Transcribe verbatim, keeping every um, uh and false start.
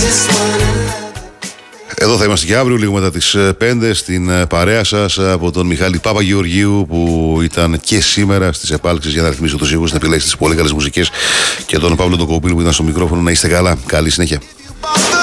Εδώ θα είμαστε και αύριο λίγο μετά τις πέντε στην παρέα σας από τον Μιχάλη Παπαγεωργίου που ήταν και σήμερα στις επάλξεις για να ρυθμίσει τους ήχους, να επιλέξει τις πολύ καλές μουσικές και τον Παύλο τον Κοπήλου που ήταν στο μικρόφωνο. Να είστε καλά. Καλή συνέχεια.